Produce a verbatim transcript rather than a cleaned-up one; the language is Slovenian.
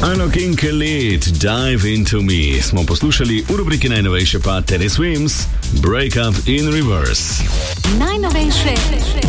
Alok in Khalid, Dive Into Me smo poslušali v rubriki najnovejše pa Teddy Swims, Break Up in Reverse. Najnovejše